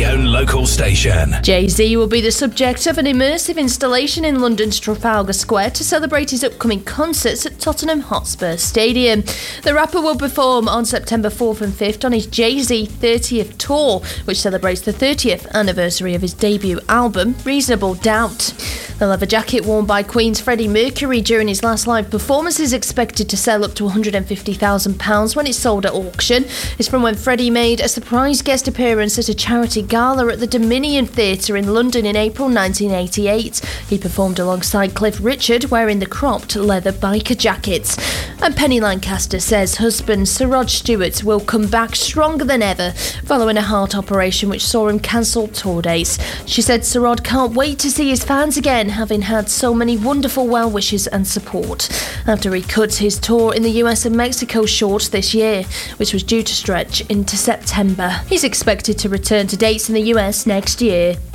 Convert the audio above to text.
own local station. Jay-Z will be the subject of an immersive installation in London's Trafalgar Square to celebrate his upcoming concerts at Tottenham Hotspur Stadium. The rapper will perform on September 4th and 5th on his Jay-Z 30th tour, which celebrates the 30th anniversary of his debut album, Reasonable Doubt. The leather jacket worn by Queen's Freddie Mercury during his last live performance is expected to sell up to £150,000 when it's sold at auction. It's from when Freddie made a surprise guest appearance at a charity gala at the Dominion Theatre in London in April 1988. He performed alongside Cliff Richard wearing the cropped leather biker jackets. And Penny Lancaster says husband Sir Rod Stewart will come back stronger than ever following a heart operation which saw him cancel tour dates. She said Sir Rod can't wait to see his fans again, having had so many wonderful well wishes and support, after he cut his tour in the US and Mexico short this year, which was due to stretch into September. He's expected to return to dates in the US next year.